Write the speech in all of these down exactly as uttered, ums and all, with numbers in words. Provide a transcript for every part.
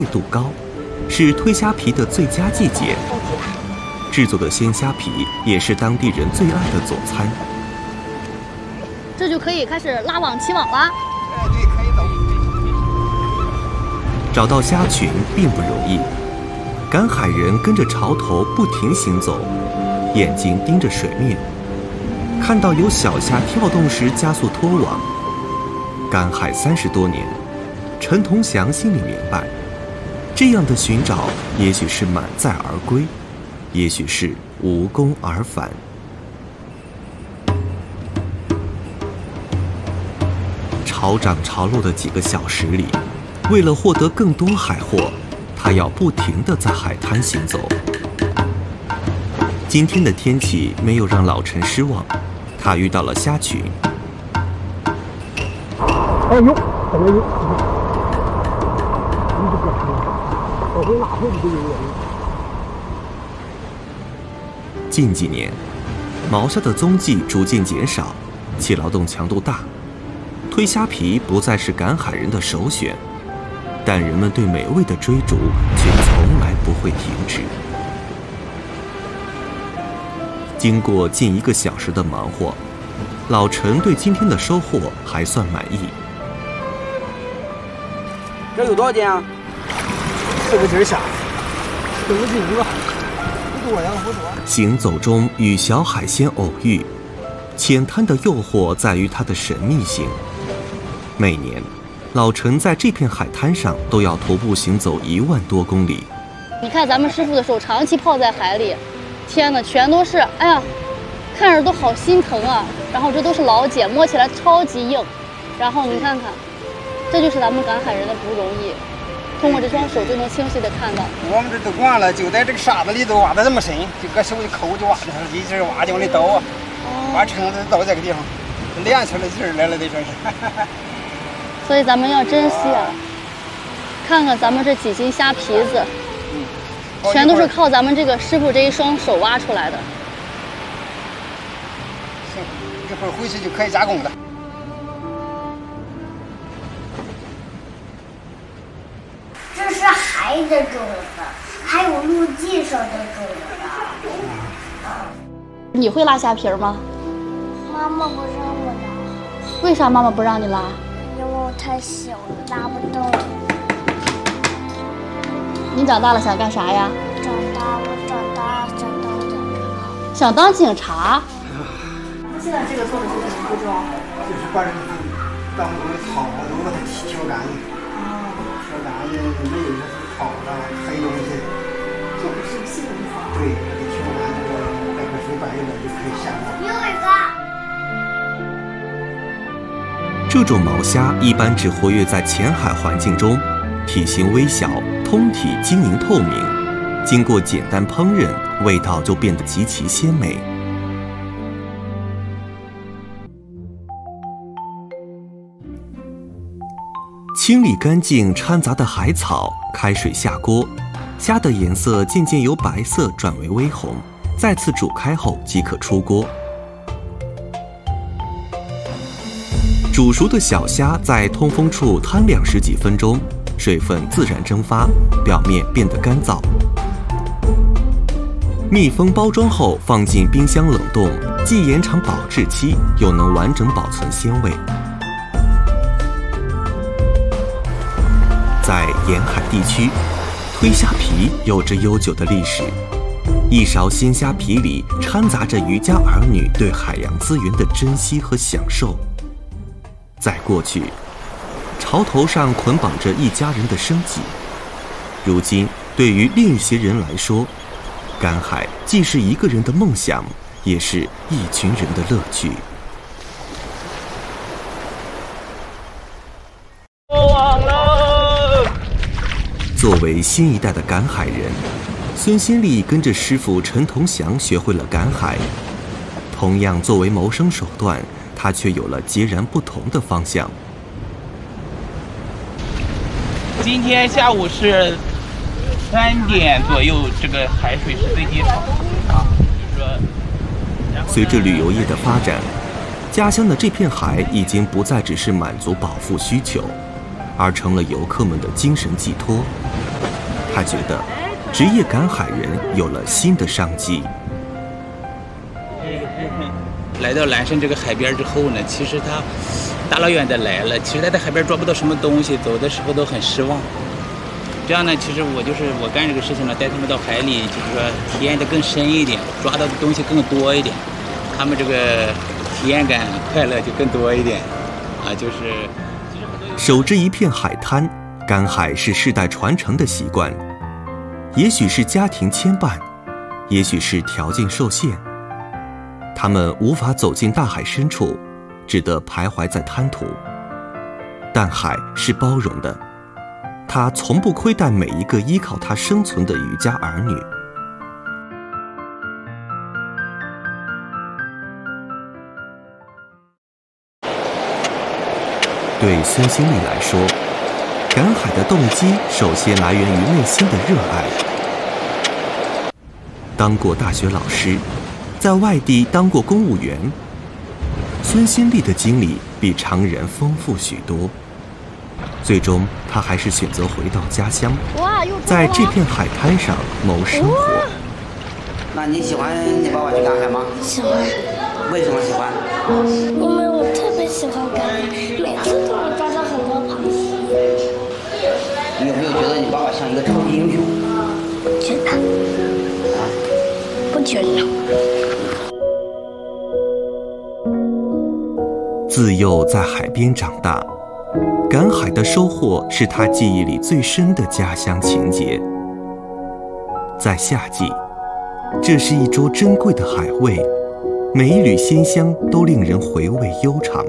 度高，是推虾皮的最佳季节。制作的鲜虾皮也是当地人最爱的佐餐。 这就可以开始拉网起网了。 哎，对，可以走。 找到虾群并不容易，赶海人跟着潮头不停行走，眼睛盯着水面，看到有小虾跳动时加速拖网。赶海三十多年，陈同祥心里明白，这样的寻找也许是满载而归，也许是无功而返。潮涨潮落的几个小时里，为了获得更多海货，他要不停地在海滩行走。今天的天气没有让老陈失望，他遇到了虾群。 哎呦，怎么有？你这个，我会拉回去就有人。 近几年，毛虾的踪迹逐渐减少，其劳动强度大，推虾皮不再是赶海人的首选，但人们对美味的追逐却从来不会停止。经过近一个小时的忙活，老陈对今天的收获还算满意。 这有多少斤啊？四个斤虾，四个斤一个，不多呀，不多。 行走中与小海鲜偶遇，浅滩的诱惑在于它的神秘性。每年，老陈在这片海滩上都要徒步行走一万多公里。 你看咱们师傅的手长期泡在海里，天哪，全都是，哎呀，看着都好心疼啊。然后这都是老茧，摸起来超级硬。然后你看看，这就是咱们赶海人的不容易，通过这双手就能清晰的看到。 我们这都惯了，就在这个沙子里头挖的这么深，就搁手一抠就挖的，一直挖就往里倒啊，挖撑着倒这个地方，练出来劲儿来了，得说是。 所以咱们要珍惜啊！看看咱们这几斤虾皮子，嗯，全都是靠咱们这个师傅这一双手挖出来的。 行，一会儿回去就可以加工了。 这是海的种子，还有陆地上的种子。 你会拉虾皮吗？ 妈妈不让我拉。 为啥妈妈不让你拉？ 因为我太小了，拉不动。 你长大了想干啥呀？ 长大，我长大想当警察。 想当警察？ 现在这个做的是什么步骤？ 就是把这个当中的草啊都把它挑干净。挑干净，没有那些草啊、黑东西。 这不是细东西。 对，把它挑干这个，待会水白一点就可以下锅。 又一个。 这种毛虾一般只活跃在浅海环境中，体型微小，通体晶莹透明，经过简单烹饪，味道就变得极其鲜美。清理干净掺杂的海草，开水下锅，虾的颜色渐渐由白色转为微红，再次煮开后即可出锅。煮熟的小虾在通风处摊晾十几分钟，水分自然蒸发，表面变得干燥。密封包装后放进冰箱冷冻，既延长保质期，又能完整保存鲜味。在沿海地区，推虾皮有着悠久的历史。一勺鲜虾皮里掺杂着渔家儿女对海洋资源的珍惜和享受。在过去，潮头上捆绑着一家人的生计。如今，对于另一些人来说，赶海既是一个人的梦想，也是一群人的乐趣。作为新一代的赶海人，孙新丽跟着师傅陈同祥学会了赶海。同样作为谋生手段，他却有了截然不同的方向。 今天下午是三点左右，这个海水是最低潮啊，就是说，随着旅游业的发展，家乡的这片海已经不再只是满足饱腹需求， 而成了游客们的精神寄托。他觉得职业赶海人有了新的商机。 来到蓝山这个海边之后呢，其实他大老远的来了，其实他在海边抓不到什么东西，走的时候都很失望。这样呢，其实我就是我干这个事情呢，带他们到海里，就是说体验的更深一点，抓到的东西更多一点，他们这个体验感、快乐就更多一点，啊，就是。 守着一片海滩，赶海是世代传承的习惯，也许是家庭牵绊，也许是条件受限，他们无法走进大海深处，只得徘徊在滩涂。但海是包容的，它从不亏待每一个依靠它生存的渔家儿女。对孙兴利来说，赶海的动机首先来源于内心的热爱。当过大学老师，在外地当过公务员，孙兴利的经历比常人丰富许多。最终，他还是选择回到家乡，在这片海滩上谋生活。 那你喜欢你爸爸去赶海吗？ 喜欢。 为什么喜欢？ 因为我特别喜欢赶海，每次都能抓到很多螃蟹。 你有没有觉得你爸爸像一个超级英雄？ 觉得。啊？不觉得。 自幼在海边长大，赶海的收获是他记忆里最深的家乡情结。在夏季，这是一桌珍贵的海味，每一缕鲜香都令人回味悠长。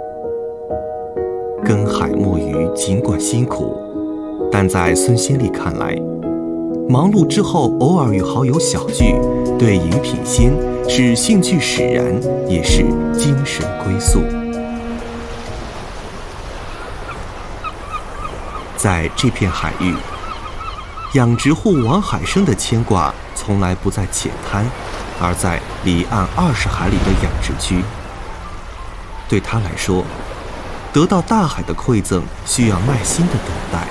耕海摸鱼尽管辛苦，但在孙兴利看来，忙碌之后偶尔与好友小聚，对饮品鲜是兴趣使然，也是精神归宿。在这片海域，养殖户王海生的牵挂从来不在浅滩，而在离岸二十海里的养殖区。对他来说，得到大海的馈赠需要耐心的等待。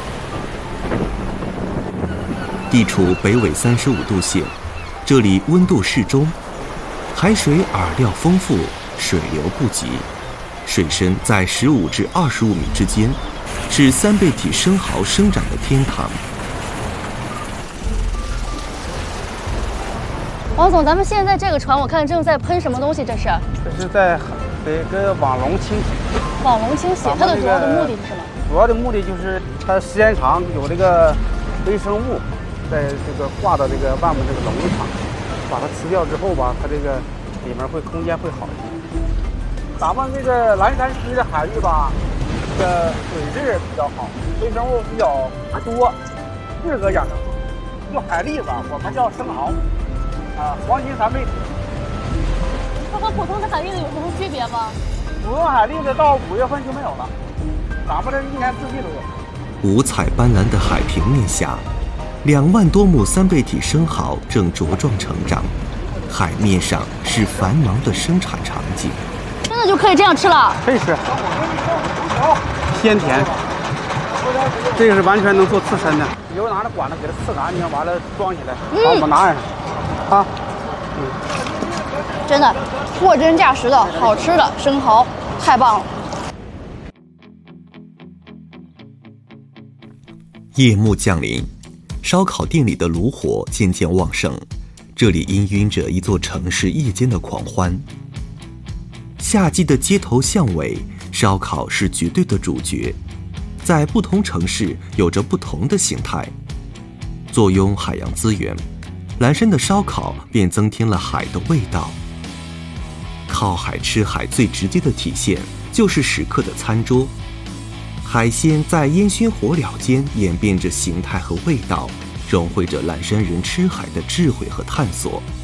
地处北纬三十五度线，这里温度适中，海水饵料丰富，水流不急，水深在十五至二十五米之间，是三倍体生蚝生长的天堂。 王总，咱们现在这个船，我看正在喷什么东西？这是？ 这是在给个网笼清洗。 网笼清洗，它的主要的目的是什么？ 主要的目的就是它时间长有这个微生物，在这个挂到这个外面这个笼子上，把它吃掉之后吧，它这个里面会空间会好一点。咱们这个蓝山区的海域吧，这个水质比较好，微生物比较多，适合养殖。用海蛎子，我们叫生蚝，啊，黄金三倍体。 它和普通的海蛎子有什么区别吗？ 普通海蛎子到五月份就没有了，咱们这一年四季都有。 五彩斑斓的海平面下，两万多亩三倍体生蚝正茁壮成长，海面上是繁忙的生产场景。 真的就可以这样吃了？ 可以吃，鲜甜。这个是完全能做刺身的，以后拿着管子给它刺干净，完了装起来，把我们拿上啊。嗯， 真的货真价实的好吃的生蚝，太棒了。 夜幕降临，烧烤店里的炉火渐渐旺盛，这里氤氲着一座城市夜间的狂欢。夏季的街头巷尾，烧烤是绝对的主角，在不同城市有着不同的形态。坐拥海洋资源，蓝山的烧烤便增添了海的味道。靠海吃海最直接的体现就是食客的餐桌，海鲜在烟熏火燎间演变着形态和味道，融汇着蓝山人吃海的智慧和探索。